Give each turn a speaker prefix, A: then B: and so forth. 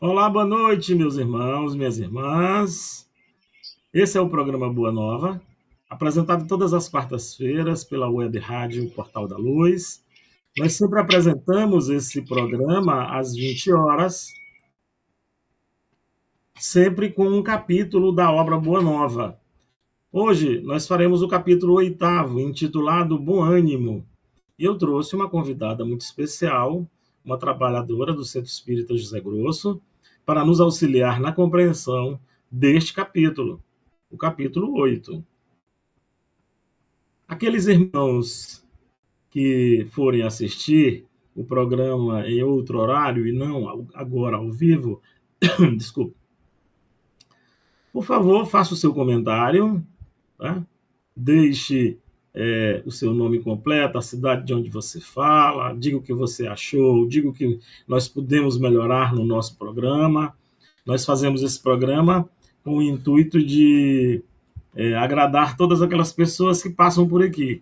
A: Olá, boa noite, meus irmãos, minhas irmãs. Esse é o programa Boa Nova, apresentado todas as quartas-feiras pela Web Rádio Portal da Luz. Nós sempre apresentamos esse programa às 20 horas, sempre com um capítulo da obra Boa Nova. Hoje nós faremos o capítulo 8º, intitulado Bom Ânimo. E eu trouxe uma convidada muito especial, uma trabalhadora do Centro Espírita José Grosso, para nos auxiliar na compreensão deste capítulo, o capítulo 8. Aqueles irmãos que forem assistir o programa em outro horário e não agora ao vivo, desculpe, por favor, faça o seu comentário, tá? Deixe o seu nome completo, a cidade de onde você fala, diga o que você achou, diga o que nós podemos melhorar no nosso programa. Nós fazemos esse programa com o intuito de agradar todas aquelas pessoas que passam por aqui.